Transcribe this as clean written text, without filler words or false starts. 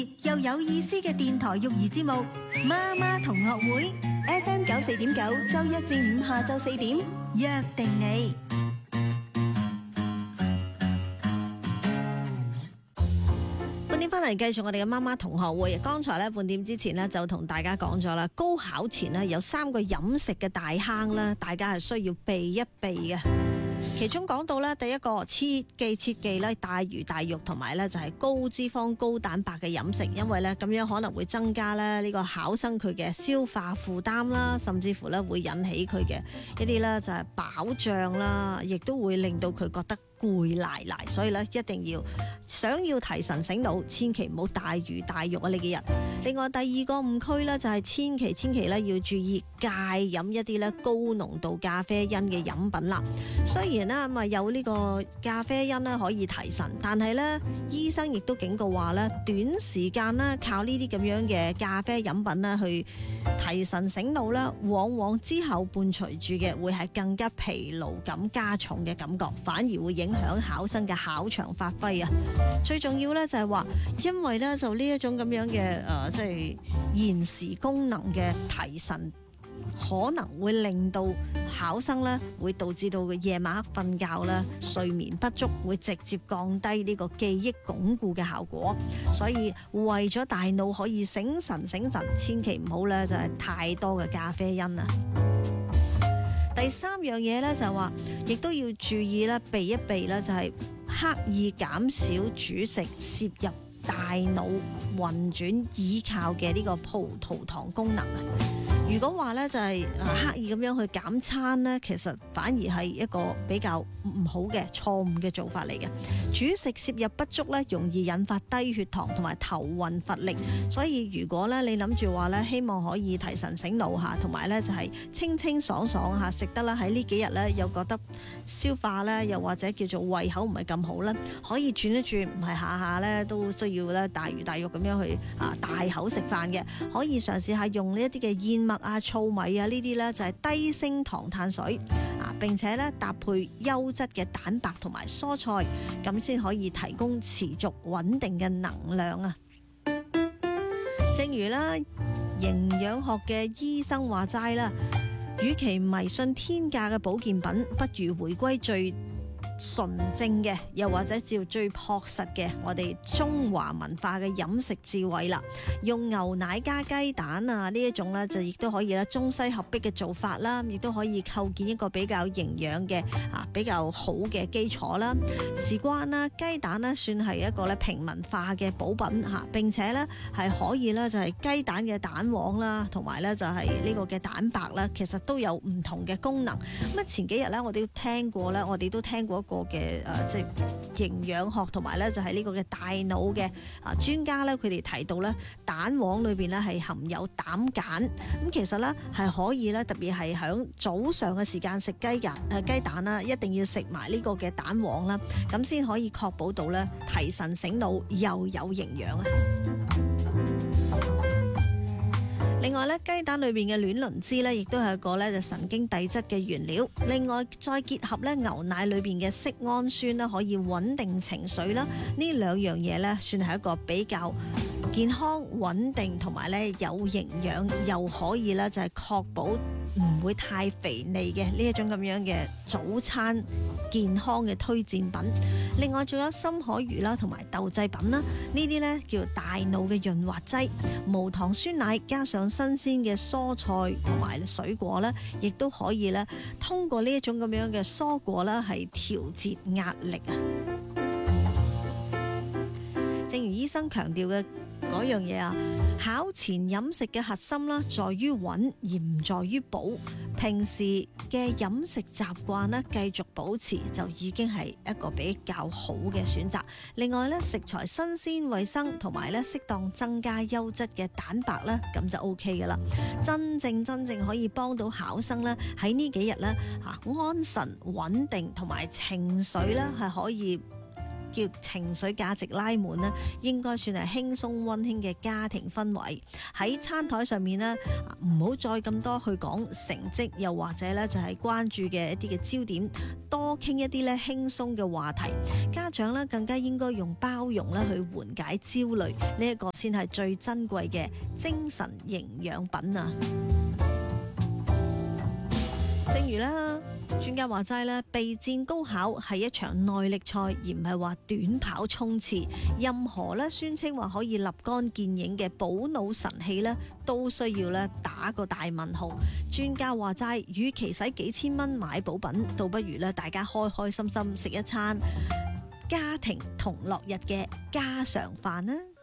又有意思嘅電台育兒節目《媽媽同學會》，FM 94.9，周一至五下晝4點，約定你。半點翻嚟繼續我哋嘅媽媽同學會。剛才咧半點之前咧就同大家講咗啦，高考前咧有3個飲食嘅大坑啦，大家係需要避一避嘅。其中講到咧，第一個切記咧，大魚大肉同埋咧就係高脂肪高蛋白嘅飲食，因為咧咁樣可能會增加咧呢個考生佢嘅消化負擔啦，甚至乎咧會引起佢嘅一啲咧就係飽脹啦，亦都會令到佢覺得攰賴賴，所以咧一定要想要提神醒腦，千祈唔好大魚大肉啊！呢幾日。另外第二個誤區咧就係千祈咧要注意戒飲一啲咧高濃度咖啡因嘅飲品啦。雖然咧咁有呢個咖啡因咧可以提神，但係咧醫生亦都警告話咧短時間咧靠呢啲咁樣嘅咖啡飲品咧去提神醒腦咧，往往之後伴隨住嘅會係更加疲勞感加重嘅感覺，反而會影響考生嘅考場發揮啊！最重要咧就係話，因為咧就呢一種咁樣嘅即係延時功能嘅提神，可能會令到考生咧會導致到嘅夜晚黑瞓覺咧睡眠不足，會直接降低呢個記憶鞏固嘅效果。所以為咗大腦可以醒神，千祈唔好咧就係太多嘅咖啡因啊！第三樣嘢咧就係話，亦都要注意咧，避一避咧就係刻意減少主食攝入大腦運轉依靠嘅呢個葡萄糖功能啊。如果話咧就係刻意咁樣去減餐咧，其實反而係一個比較唔好嘅錯誤嘅做法嚟嘅。主食攝入不足咧，容易引發低血糖同埋頭暈乏力。所以如果咧你諗住話咧，希望可以提神醒腦嚇，同埋咧就係清爽嚇食得啦，喺呢幾日咧又覺得消化咧，又或者叫做胃口唔係咁好啦，可以轉一轉，唔係下下咧都需要咧大魚大肉咁樣去大口食飯嘅，可以嘗試下用呢一啲嘅燕麥糙米呢啲咧就係低升糖碳水並且咧搭配優質嘅蛋白同埋蔬菜，咁先可以提供持續穩定嘅能量啊！正如啦，營養學嘅醫生話齋啦，與其迷信天價嘅保健品，不如回歸最純正嘅，又或者照最樸實嘅我哋中華文化嘅飲食智慧啦，用牛奶加雞蛋呢一種咧就亦都可以啦，中西合璧嘅做法啦，亦都可以構建一個比較營養嘅比較好嘅基礎啦。事關啦，雞蛋呢算係一個咧平民化嘅補品並且咧係可以咧就係雞蛋嘅蛋黃啦，同埋咧就係呢個嘅蛋白啦，其實都有唔同嘅功能。咁前幾日咧我哋都聽過一個嘅即係營養學同埋咧就係呢個嘅大腦嘅專家咧，佢哋提到咧蛋黃裏邊咧係含有膽鹼，咁其實咧係可以咧特別係響早上嘅時間食雞蛋啦，一定要食埋呢個嘅蛋黃啦，咁先可以確保到咧提神醒腦又有營養啊！另外咧，雞蛋裏邊嘅卵磷脂咧，亦都係一個咧就神經遞質嘅原料。另外再結合咧牛奶裏邊嘅色氨酸啦，可以穩定情緒啦。呢兩樣嘢咧，算係一個比較健康、穩定同埋咧有營養，又可以咧就係確保唔會太肥膩嘅呢一種咁樣嘅早餐健康嘅推薦品。另外仲有深海魚啦，同埋豆製品啦，呢啲咧叫大腦嘅潤滑劑。無糖酸奶加上新鮮嘅蔬菜同埋水果咧，亦都可以咧通過呢一種咁樣嘅蔬果啦，係調節壓力啊。正如醫生強調嘅嗰樣嘢啊，考前飲食嘅核心啦，在於穩而唔在於補。平時嘅飲食習慣咧，繼續保持就已經係一個比較好嘅選擇。另外咧，食材新鮮衛生，同埋咧適當增加優質嘅蛋白咧，咁就 OK 㗎啦。真正可以幫到考生咧，喺呢幾日咧安神穩定同埋情緒咧係可以叫情緒價值拉滿呢，應該算係輕鬆溫馨嘅家庭氛圍。喺餐台上面呢，唔好再咁多去講成績，又或者呢就係關注嘅一啲嘅焦點，多傾一啲咧輕鬆嘅話題。家長呢更加應該用包容咧去緩解焦慮，呢一個先係最珍貴嘅精神營養品啊！正如啦，專家話齋咧，備戰高考係一場耐力賽，而唔係話短跑衝刺。任何咧宣稱話可以立竿見影嘅補腦神器咧，都需要咧打個大問號。專家話齋，與其使幾千蚊買補品，倒不如咧大家開開心心食一餐家庭同樂日嘅家常飯啦。